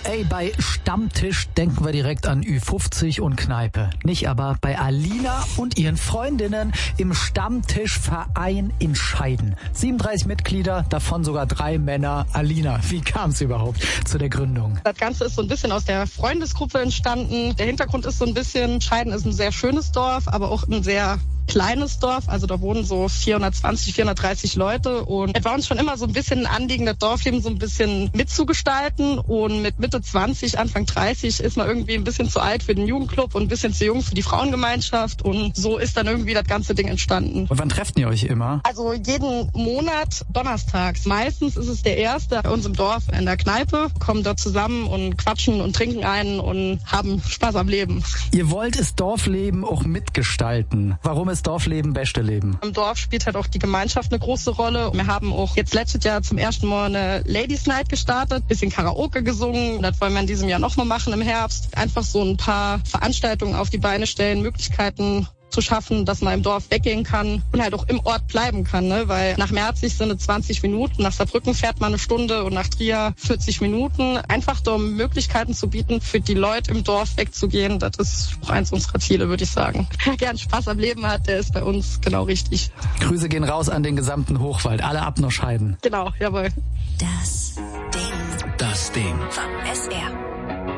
Ey, bei Stammtisch denken wir direkt an Ü50 und Kneipe. Nicht aber bei Alina und ihren Freundinnen im Stammtischverein in Scheiden. 37 Mitglieder, davon sogar 3 Männer. Alina, wie kam es überhaupt zu der Gründung? Das Ganze ist so ein bisschen aus der Freundesgruppe entstanden. Der Hintergrund ist so ein bisschen, Scheiden ist ein sehr schönes Dorf, aber auch ein sehr kleines Dorf, also da wohnen so 420, 430 Leute und es war uns schon immer so ein bisschen ein Anliegen, das Dorfleben so ein bisschen mitzugestalten und mit Mitte 20, Anfang 30 ist man irgendwie ein bisschen zu alt für den Jugendclub und ein bisschen zu jung für die Frauengemeinschaft und so ist dann irgendwie das ganze Ding entstanden. Und wann trefft ihr euch immer? Also jeden Monat donnerstags. Meistens ist es der erste bei uns im Dorf in der Kneipe, kommen dort zusammen und quatschen und trinken einen und haben Spaß am Leben. Ihr wollt das Dorfleben auch mitgestalten. Warum ist Dorfleben beste Leben? Im Dorf spielt halt auch die Gemeinschaft eine große Rolle. Wir haben auch jetzt letztes Jahr zum ersten Mal eine Ladies Night gestartet, bisschen Karaoke gesungen. Das wollen wir in diesem Jahr nochmal machen im Herbst. Einfach so ein paar Veranstaltungen auf die Beine stellen, Möglichkeiten zu schaffen, dass man im Dorf weggehen kann und halt auch im Ort bleiben kann, ne? Weil nach Merzig sind es 20 Minuten, nach Saarbrücken fährt man eine Stunde und nach Trier 40 Minuten. Einfach da Möglichkeiten zu bieten, für die Leute im Dorf wegzugehen, das ist auch eins unserer Ziele, würde ich sagen. Wer gern Spaß am Leben hat, der ist bei uns genau richtig. Grüße gehen raus an den gesamten Hochwald, alle ab nach Scheiden. Genau, jawohl. Das Ding. Das Ding. Vom SR.